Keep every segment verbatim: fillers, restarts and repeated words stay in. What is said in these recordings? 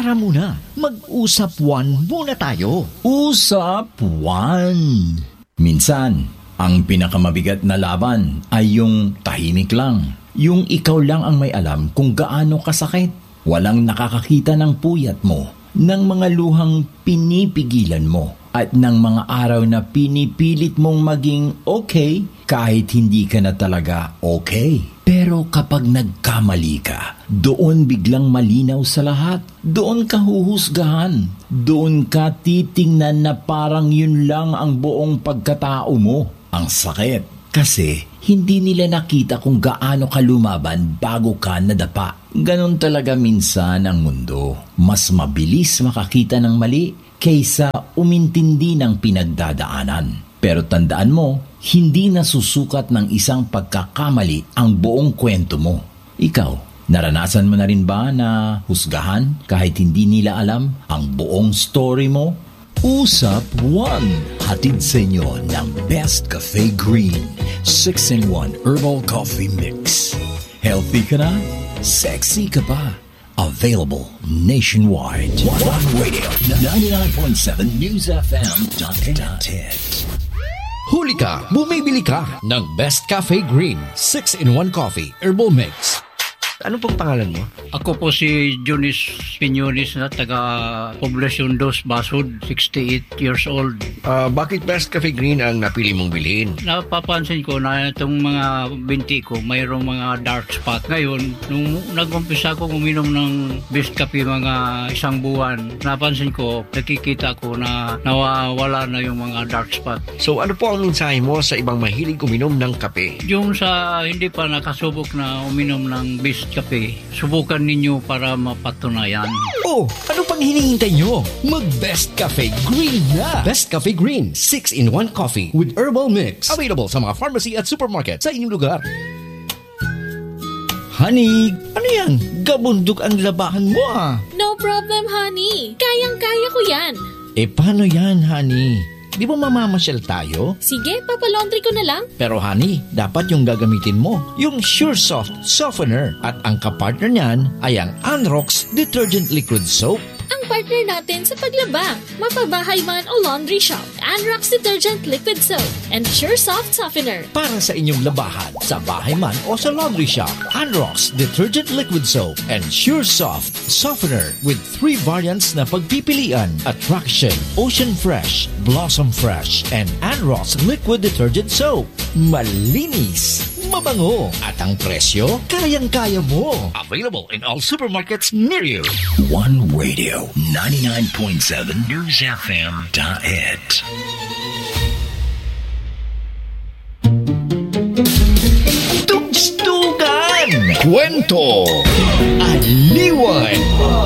Tara muna, mag-usap one muna tayo. Usap one. Minsan, ang pinakamabigat na laban ay yung tahimik lang. Yung ikaw lang ang may alam kung gaano kasakit. Walang nakakakita ng puyat mo, ng mga luhang pinipigilan mo, at ng mga araw na pinipilit mong maging okay kahit hindi ka na talaga okay. Pero kapag nagkamali ka, doon biglang malinaw sa lahat. Doon ka huhusgahan. Doon ka titingnan na parang yun lang ang buong pagkatao mo. Ang sakit. Kasi hindi nila nakita kung gaano ka lumaban bago ka nadapa. Ganon talaga minsan ang mundo. Mas mabilis makakita ng mali kaysa umintindi ng pinagdadaanan. Pero tandaan mo, hindi nasusukat ng isang pagkakamali ang buong kwento mo. Ikaw, naranasan mo na rin ba na husgahan kahit hindi nila alam ang buong story mo? Usap one, hatid sa inyo ng Best Cafe Green six in one Herbal Coffee Mix. Healthy ka na? Sexy ka pa? Available nationwide. One Radio ninety-nine point seven News F M dot net. Huli ka, bumibili ka ng Best Cafe Green six in one Coffee Herbal Mix. Ano pong pangalan mo? Ako po si Jonis Piñones na taga Poblacion dos, Basud, sixty-eight years old. Uh, bakit Best Cafe Green ang napili mong bilhin? Napapansin ko na itong mga binti ko mayroong mga dark spot. Ngayon, nung nag-umpisa ko uminom ng Best Cafe mga isang buwan, napansin ko, nakikita ko na nawawala na yung mga dark spot. So ano po ang mensahe mo sa ibang mahilig uminom ng kape? Yung sa hindi pa nakasubok na uminom ng Best Cafe, subukan ninyo para mapatunayan. Oh, ano pang hinihintay nyo? Mag-Best Cafe Green na! Best Cafe Green six in one Coffee with Herbal Mix. Available sa mga pharmacy at supermarket sa inyong lugar. Honey, ano yan? Gabundok ang labahan mo ah. No problem, honey. Kayang-kaya ko yan. Eh, paano yan, honey? Di ba mamamasyal tayo? Sige, papalaundry ko na lang. Pero honey, dapat yung gagamitin mo, yung Sure Soft Softener. At ang kapartner niyan ay ang Anrox Detergent Liquid Soap. Ang partner natin sa paglaba, mapabahay man o laundry shop, Anrox Detergent Liquid Soap and Sure Soft Softener. Para sa inyong labahan, sa bahay man o sa laundry shop, Anrox Detergent Liquid Soap and Sure Soft Softener with three variants na pagpipilian: Attraction, Ocean Fresh, Blossom Fresh, and Anrox Liquid Detergent Soap. Malinis, mabango, at ang presyo, kayang-kaya mo. Available in all supermarkets near you. One Radio ninety-nine point seven News F M dot net. Tugstugan, Kwento, aliwan,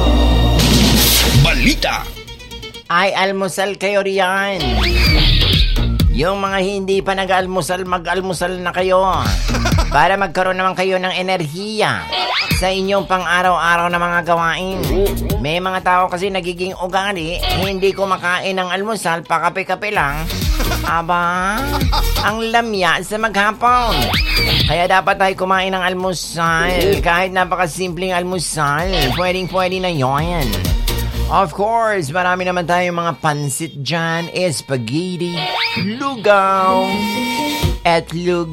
balita. Ay, almusal kayo riyan. Yung mga hindi pa nag-almusal, mag-almusal na kayo. Para magkaroon naman kayo ng enerhiya sa inyong pang-araw-araw na mga gawain. May mga tao kasi nagiging ugali, hindi kumakain ng almusal, pakape-kape lang. Aba, ang lamya sa maghapon. Kaya dapat tayo kumain ng almusal. Kahit napakasimpleng almusal, pwedeng-pwede na yon. Of course, marami naman tayong mga pansit dyan, spaghetti, lugaw, etlug,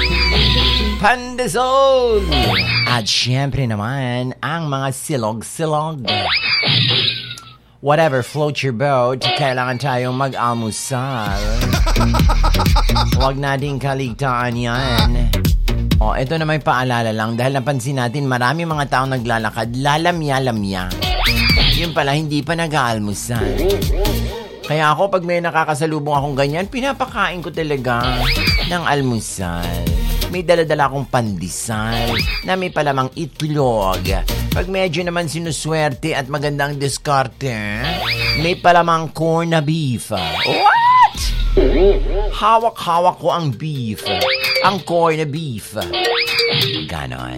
pandesal, at syempre naman, ang mga silog-silog. Whatever floats your boat, kailangan tayong mag-almusal. Huwag nating kaligtaan yan. O, ito na may paalala lang dahil napansin natin marami mga tao naglalakad, lalamya-lamya. Yun pala, hindi pa nag-aalmusal. Kaya ako, pag may nakakasalubong akong ganyan, pinapakain ko talaga ng almusal. May dala-dala akong pandesal na may palamang itlog. Pag medyo naman sinuswerte at magandang diskarte, may palamang corn na beef. What? Hawak-hawak ko ang beef. Ang corn na beef. Ganon.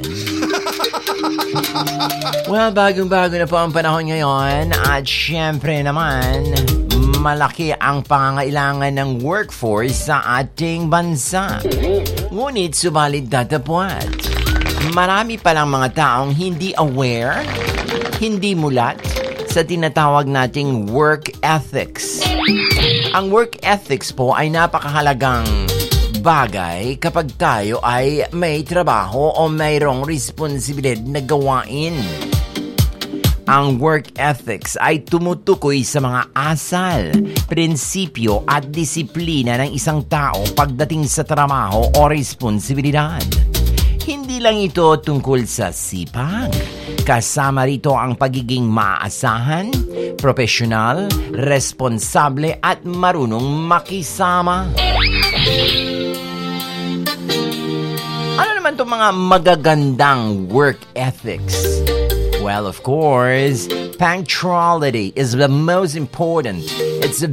Well, bagong-bago na po ang panahon ngayon at syempre naman, malaki ang pangangailangan ng workforce sa ating bansa. Ngunit subalit datapwat, marami palang mga taong hindi aware, hindi mulat sa tinatawag nating work ethics. Ang work ethics po ay napakahalagang bagay kapag tayo ay may trabaho o mayroong responsibilidad na gawain. Ang work ethics ay tumutukoy sa mga asal, prinsipyo at disiplina ng isang tao pagdating sa trabaho o responsibilidad. Hindi lang ito tungkol sa sipag. Kasama rito ang pagiging maaasahan, profesional, responsable at marunong makisama. Ano naman itong mga magagandang work ethics? Well, of course, punctuality is the most important. It's a